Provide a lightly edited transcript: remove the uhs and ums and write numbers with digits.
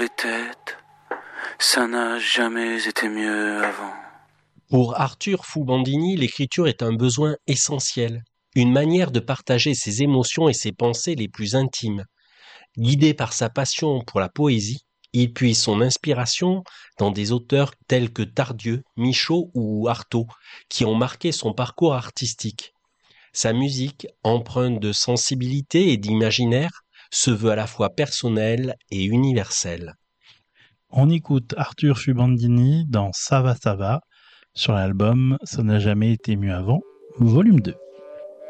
les têtes, ça n'a jamais été mieux avant. Pour Arthur Fubandini, l'écriture est un besoin essentiel, une manière de partager ses émotions et ses pensées les plus intimes. Guidé par sa passion pour la poésie, il puise son inspiration dans des auteurs tels que Tardieu, Michaud ou Artaud, qui ont marqué son parcours artistique. Sa musique, empreinte de sensibilité et d'imaginaire, se veut à la fois personnelle et universelle. On écoute Arthur Fubandini dans Ça va, sur l'album Ça n'a jamais été mieux avant, volume 2.